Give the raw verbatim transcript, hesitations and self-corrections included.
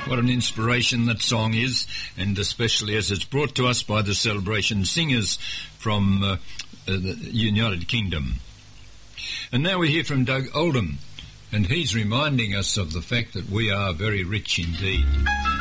What an inspiration that song is, and especially as it's brought to us by the Celebration Singers from uh, uh, the United Kingdom. And now we hear from Doug Oldham, and he's reminding us of the fact that we are very rich indeed.